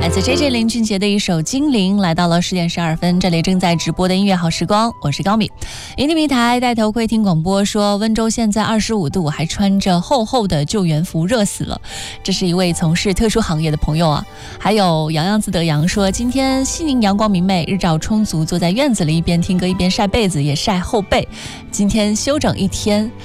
来自 JJ 林俊杰的一首《精灵》，来到了10点12分，这里正在直播的音乐好时光，我是高米。云听平台戴头盔听广播说，温州现在25度，还穿着厚厚的救援服，热死了。这是一位从事特殊行业的朋友啊。还有洋洋自得洋说，今天西宁阳光明媚，日照充足，坐在院子里一边听歌一边晒被子，也晒后背。今天休整一天，